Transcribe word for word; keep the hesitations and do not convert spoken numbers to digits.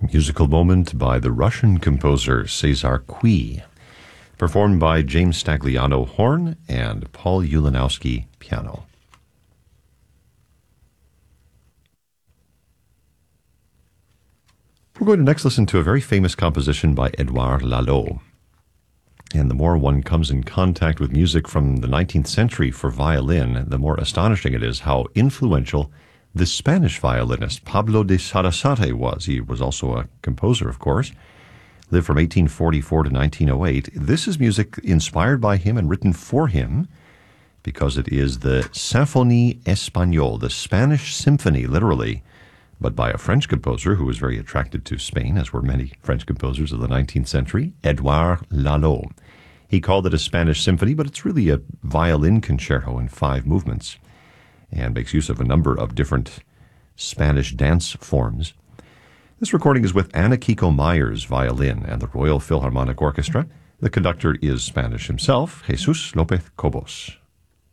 musical moment by the Russian composer Cesar Cui, performed by James Stagliano horn and Paul Ulanowski piano. We're going to next listen to a very famous composition by Edouard Lalo. And the more one comes in contact with music from the nineteenth century for violin, the more astonishing it is how influential the Spanish violinist Pablo de Sarasate was. He was also a composer, of course. Lived from eighteen forty-four to nineteen oh eight. This is music inspired by him and written for him because it is the Symphonie Espagnole, the Spanish symphony, literally, but by a French composer who was very attracted to Spain, as were many French composers of the nineteenth century, Edouard Lalo. He called it a Spanish symphony, but it's really a violin concerto in five movements and makes use of a number of different Spanish dance forms. This recording is with Anna Kiko Myers violin and the Royal Philharmonic Orchestra. The conductor is Spanish himself, Jesus López Cobos.